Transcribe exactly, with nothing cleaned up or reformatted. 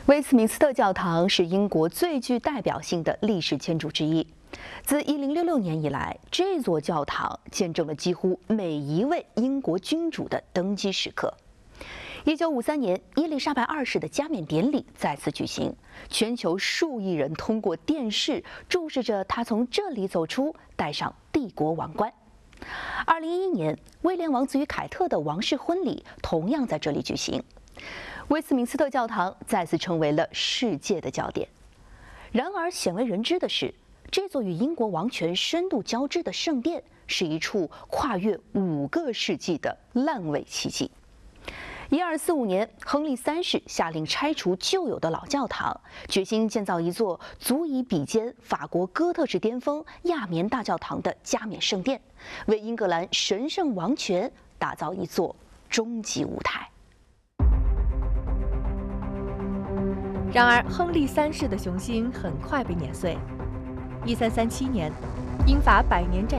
威斯敏斯特教堂是英国最具代表性的历史建筑之一。自一零六六年以来，这座教堂见证了几乎每一位英国君主的登基时刻。一九五三年，伊丽莎白二世的加冕典礼再次举行，全球数亿人通过电视注视着他从这里走出，戴上帝国王冠。二零一一年，威廉王子与凯特的王室婚礼同样在这里举行。威斯敏斯特教堂再次成为了世界的焦点。然而，鲜为人知的是，这座与英国王权深度交织的圣殿是一处跨越五个世纪的烂尾奇迹。一二四五年，亨利三世下令拆除旧有的老教堂，决心建造一座足以比肩法国哥特式巅峰亚眠大教堂的加冕圣殿，为英格兰神圣王权打造一座终极舞台。 然而，亨利三世的雄心很快被碾碎。一三三七年，英法百年战